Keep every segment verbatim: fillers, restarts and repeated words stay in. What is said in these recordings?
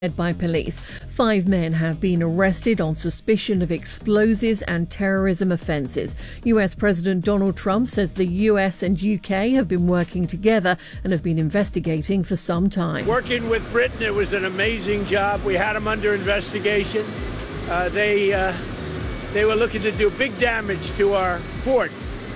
by police. Five men have been arrested on suspicion of explosives and terrorism offences. U S President Donald Trump says the U S and U K have been working together and have been investigating for some time. Working with Britain, it was an amazing job. We had them under investigation. Uh, they, uh, they were looking to do big damage to our port.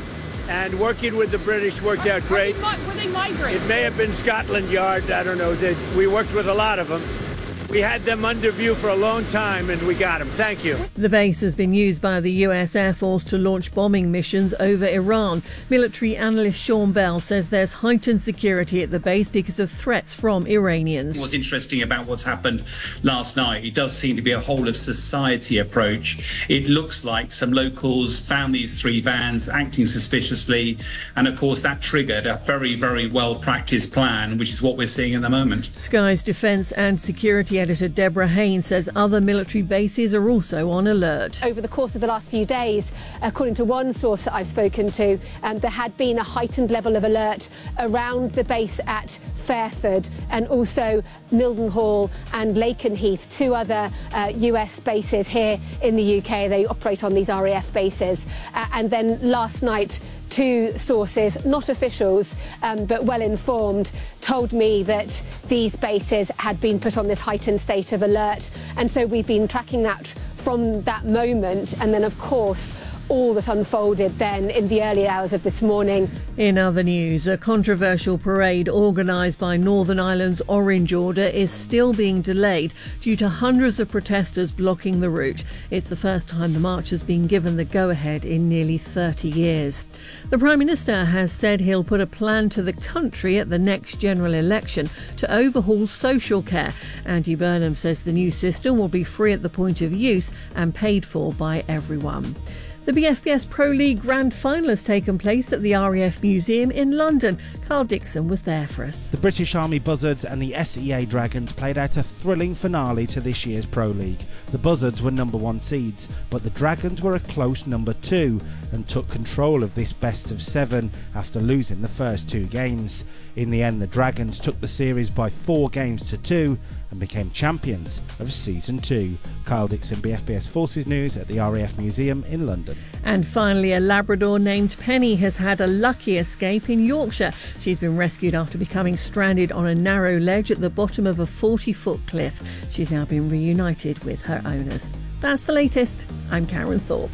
And working with the British worked out great. Were they, were they migrants? It may have been Scotland Yard. I don't know. They, we worked with a lot of them. We had them under view for a long time, and we got them. Thank you. The base has been used by the U S Air Force to launch bombing missions over Iran. Military analyst Sean Bell says there's heightened security at the base because of threats from Iranians. What's interesting about what's happened last night, it does seem to be a whole-of-society approach. It looks like some locals found these three vans acting suspiciously, and of course that triggered a very, very well-practiced plan, which is what we're seeing at the moment. Sky's Defence and Security editor Deborah Haynes says other military bases are also on alert. Over the course of the last few days, according to one source that I've spoken to, um, there had been a heightened level of alert around the base at Fairford and also Mildenhall and Lakenheath, two other uh, U S bases here in the U K. They operate on these R A F bases. Uh, and then last night, two sources, not officials, um, but well informed, told me that these bases had been put on this heightened state of alert. And so we've been tracking that from that moment. And then, of course, all that unfolded then in the early hours of this morning. In other news, a controversial parade organised by Northern Ireland's Orange Order is still being delayed due to hundreds of protesters blocking the route. It's the first time the march has been given the go-ahead in nearly thirty years. The Prime Minister has said he'll put a plan to the country at the next general election to overhaul social care. Andy Burnham says the new system will be free at the point of use and paid for by everyone. The B F B S Pro League Grand Final has taken place at the R A F Museum in London. Carl Dixon was there for us. The British Army Buzzards and the S E A Dragons played out a thrilling finale to this year's Pro League. The Buzzards were number one seeds, but the Dragons were a close number two and took control of this best of seven after losing the first two games. In the end, the Dragons took the series by four games to two and became champions of Season two. Kyle Dixon, B F B S Forces News at the R A F Museum in London. And finally, a Labrador named Penny has had a lucky escape in Yorkshire. She's been rescued after becoming stranded on a narrow ledge at the bottom of a forty-foot cliff. She's now been reunited with her owners. That's the latest. I'm Karen Thorpe.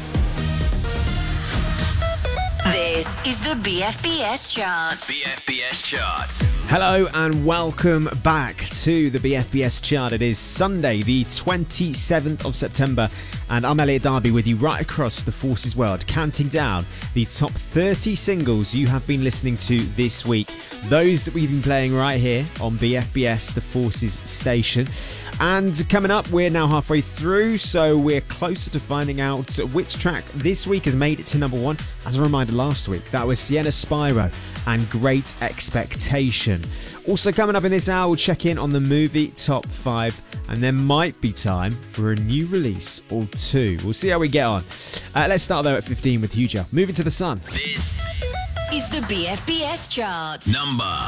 This is the B F B S Chart. B F B S Chart. Hello and welcome back to the B F B S Chart. It is Sunday, the twenty-seventh of September, and I'm Elliot Darby with you right across the Forces world, counting down the top thirty singles you have been listening to this week. Those that we've been playing right here on B F B S, the Forces station. And coming up, we're now halfway through, so we're closer to finding out which track this week has made it to number one. As a reminder, last week, that was Sienna Spyro and Great Expectation. Also coming up in this hour, we'll check in on the movie top five, and there might be time for a new release or two. We'll see how we get on. Uh, let's start though at fifteen with Huja. Moving to the Sun. This is the B F B S Chart. Number